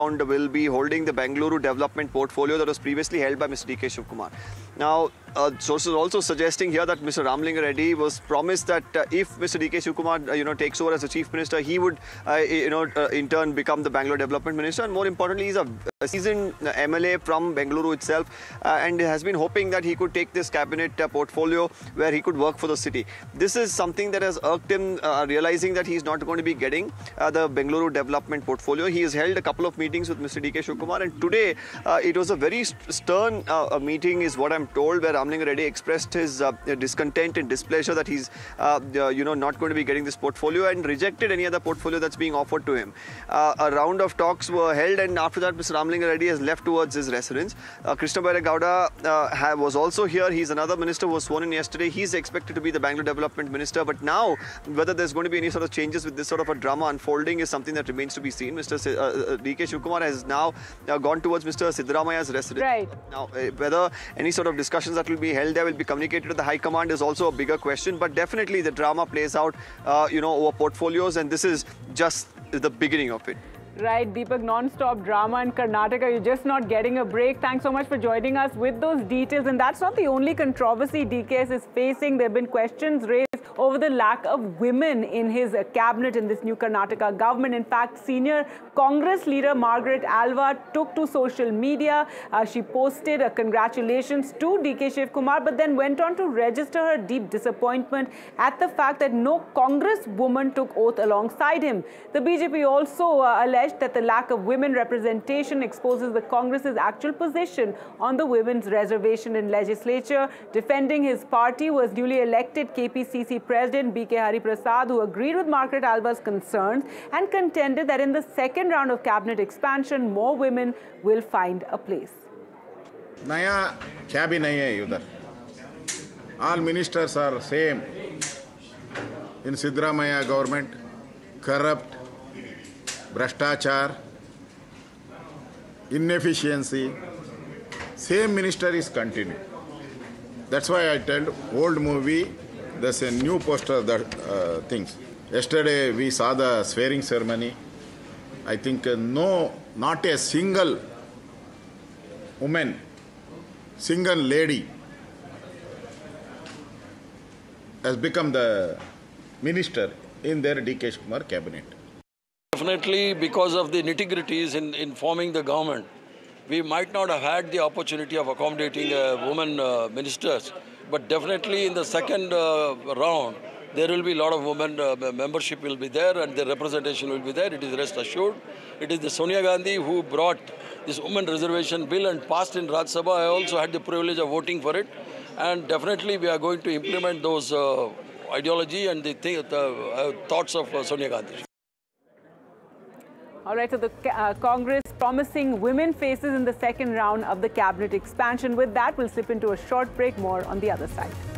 will be holding the Bengaluru development portfolio that was previously held by Mr. D.K. Shivkumar. Now, sources also suggesting here that Mr. Ramlinga Reddy was promised that if Mr. D.K. Shivkumar, takes over as the Chief Minister, he would, in turn become the Bangalore Development Minister. And more importantly, he's a seasoned MLA from Bengaluru itself, and has been hoping that he could take this cabinet portfolio where he could work for the city. This is something that has irked him, realizing that he's not going to be getting the Bengaluru development portfolio. He has held a couple of meetings with Mr. D.K. Shivkumar, and today it was a very stern meeting, is what I'm told, where Ramlinga Reddy expressed his discontent and displeasure that he's not going to be getting this portfolio, and rejected any other portfolio that's being offered to him. A round of talks were held, and after that Mr. Ramlinga Reddy has left towards his residence. Krishna Bairagowda was also here. He's another minister who was sworn in yesterday. He's expected to be the Bangalore Development Minister, but now whether there's going to be any sort of changes with this sort of a drama unfolding is something that remains to be seen. Mr. D.K. Shivkumar has now gone towards Mr. Siddaramaya's residence. Right. Now, whether any sort of discussions that will be held there will be communicated to the High Command is also a bigger question, but definitely the drama plays out, over portfolios, and this is just the beginning of it. Right, Deepak, non-stop drama in Karnataka. You're just not getting a break. Thanks so much for joining us with those details. And that's not the only controversy DKS is facing. There have been questions raised over the lack of women in his cabinet in this new Karnataka government. In fact, senior Congress leader Margaret Alva took to social media. She posted congratulations to DK Shivkumar, but then went on to register her deep disappointment at the fact that no Congress woman took oath alongside him. The BJP also alleged that the lack of women representation exposes the Congress's actual position on the women's reservation in legislature. Defending his party was newly elected KPCC President B.K. Hariprasad, who agreed with Margaret Alva's concerns and contended that in the second round of cabinet expansion, more women will find a place. Naya cabinet hai udhar. All ministers are same in Siddaramaya government, corrupt, Bhrashtachar, inefficiency, same minister is continuing. That's why I tell old movie, there's a new poster that things. Yesterday we saw the swearing ceremony. I think not a single woman, single lady has become the minister in their D.K. Shivkumar cabinet. Definitely, because of the nitty-gritties in forming the government, we might not have had the opportunity of accommodating women ministers. But definitely in the second round, there will be a lot of women membership will be there, and the representation will be there. It is rest assured. It is the Sonia Gandhi who brought this women reservation bill and passed in Rajya Sabha. I also had the privilege of voting for it, and definitely we are going to implement those ideology and the thoughts of Sonia Gandhi. All right, so the Congress promising women faces in the second round of the cabinet expansion. With that, we'll slip into a short break. More on the other side.